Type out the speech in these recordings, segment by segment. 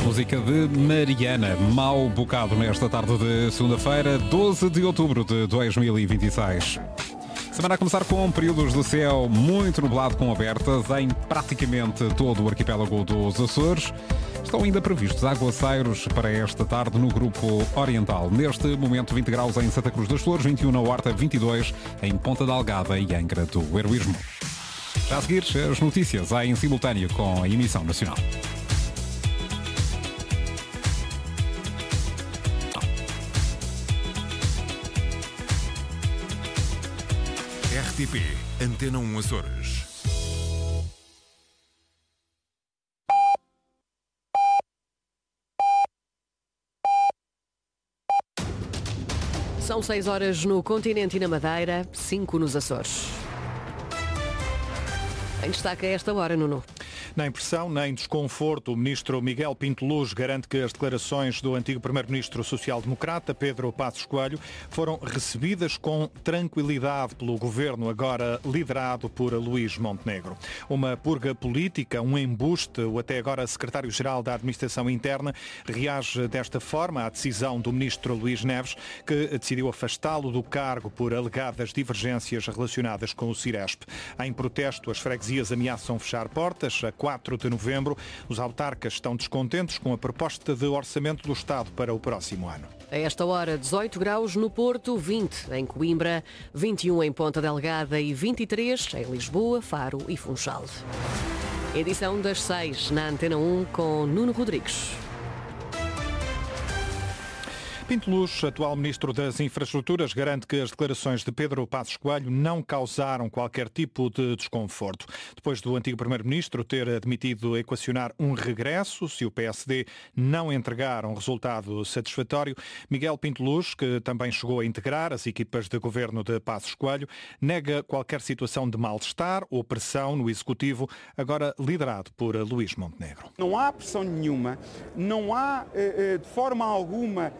Música de Mariana, Mau Bocado, nesta tarde de segunda-feira, 12 de outubro de 2026. Semana a começar com períodos de céu muito nublado com abertas em praticamente todo o arquipélago dos Açores. Estão ainda previstos aguaceiros para esta tarde no grupo oriental. Neste momento 20 graus em Santa Cruz das Flores, 21 na Horta, 22 em Ponta da Algada e Angra do Heroísmo. Já a seguir as notícias em simultâneo com a emissão nacional. RTP Antena 1 Açores. São 6 horas no continente e na Madeira, 5 nos Açores. Em destaque a esta hora, Nuno. Nem pressão, nem desconforto. O ministro Miguel Pinto Luz garante que as declarações do antigo primeiro-ministro social-democrata, Pedro Passos Coelho, foram recebidas com tranquilidade pelo governo, agora liderado por Luís Montenegro. Uma purga política, um embuste. O até agora secretário-geral da Administração Interna reage desta forma à decisão do ministro Luís Neves, que decidiu afastá-lo do cargo por alegadas divergências relacionadas com o Ciresp. Em protesto, as freguesias ameaçam fechar portas. A 4 de novembro, os autarcas estão descontentes com a proposta de orçamento do Estado para o próximo ano. A esta hora, 18 graus no Porto, 20 em Coimbra, 21 em Ponta Delgada e 23 em Lisboa, Faro e Funchal. Edição das 6 na Antena 1 com Nuno Rodrigues. Pinto Luz, atual Ministro das Infraestruturas, garante que as declarações de Pedro Passos Coelho não causaram qualquer tipo de desconforto. Depois do antigo Primeiro-Ministro ter admitido equacionar um regresso, se o PSD não entregar um resultado satisfatório, Miguel Pinto Luz, que também chegou a integrar as equipas de governo de Passos Coelho, nega qualquer situação de mal-estar ou pressão no Executivo, agora liderado por Luís Montenegro. Não há pressão nenhuma, não há de forma alguma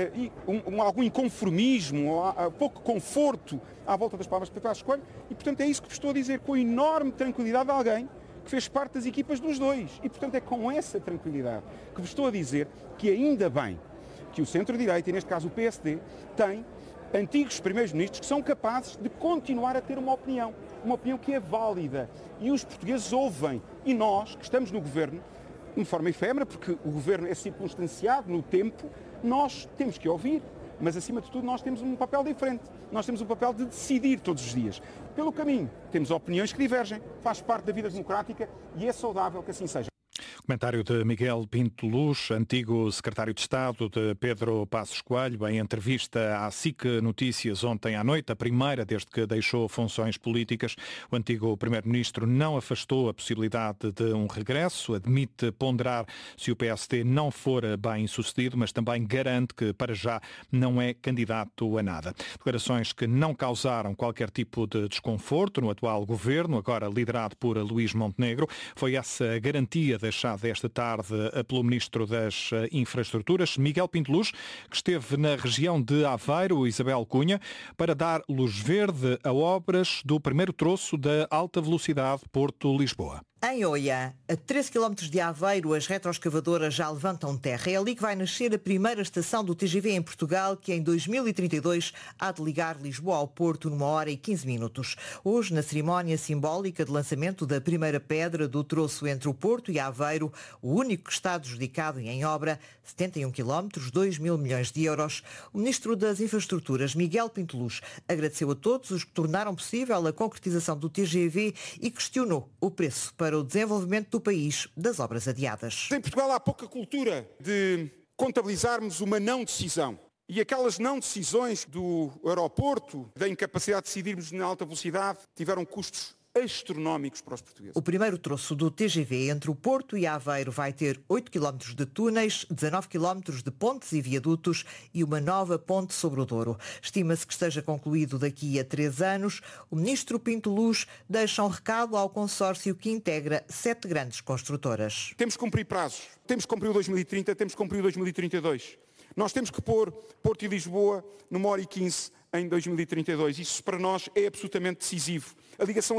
algum inconformismo, pouco conforto à volta das palavras de Pedro Passos Coelho e, portanto, é isso que vos estou a dizer com enorme tranquilidade de alguém que fez parte das equipas dos dois. E, portanto, é com essa tranquilidade que vos estou a dizer que ainda bem que o centro-direita, e neste caso o PSD, tem antigos primeiros-ministros que são capazes de continuar a ter uma opinião que é válida. E os portugueses ouvem. E nós, que estamos no governo, de forma efêmera, porque o governo é circunstanciado no tempo, nós temos que ouvir, mas acima de tudo nós temos um papel diferente. Nós temos o papel de decidir todos os dias. Pelo caminho, temos opiniões que divergem, faz parte da vida democrática e é saudável que assim seja. Comentário de Miguel Pinto Luz, antigo secretário de Estado de Pedro Passos Coelho, em entrevista à SIC Notícias ontem à noite, a primeira desde que deixou funções políticas. O antigo primeiro-ministro não afastou a possibilidade de um regresso, admite ponderar se o PSD não for bem sucedido, mas também garante que para já não é candidato a nada. Declarações que não causaram qualquer tipo de desconforto no atual governo, agora liderado por Luís Montenegro. Foi essa a garantia deixada esta tarde pelo Ministro das Infraestruturas, Miguel Pinto Luz, que esteve na região de Aveiro, Isabel Cunha, para dar luz verde a obras do primeiro troço da alta velocidade Porto-Lisboa. Em Oia, a 13 km de Aveiro, as retroescavadoras já levantam terra. É ali que vai nascer a primeira estação do TGV em Portugal, que em 2032 há de ligar Lisboa ao Porto numa hora e 15 minutos. Hoje, na cerimónia simbólica de lançamento da primeira pedra do troço entre o Porto e Aveiro, o único que está adjudicado e em obra, 71 km, 2 mil milhões de euros, o Ministro das Infraestruturas, Miguel Pinto Luz, agradeceu a todos os que tornaram possível a concretização do TGV e questionou o preço para o desenvolvimento do país das obras adiadas. Em Portugal há pouca cultura de contabilizarmos uma não decisão. E aquelas não decisões do aeroporto, da incapacidade de decidirmos na alta velocidade, tiveram custos astronómicos para os portugueses. O primeiro troço do TGV entre o Porto e Aveiro vai ter 8 km de túneis, 19 km de pontes e viadutos e uma nova ponte sobre o Douro. Estima-se que esteja concluído daqui a 3 anos. O ministro Pinto Luz deixa um recado ao consórcio que integra 7 grandes construtoras. Temos que cumprir prazos. Temos que cumprir o 2030, temos que cumprir o 2032. Nós temos que pôr Porto e Lisboa numa hora e 15 em 2032. Isso para nós é absolutamente decisivo. A ligação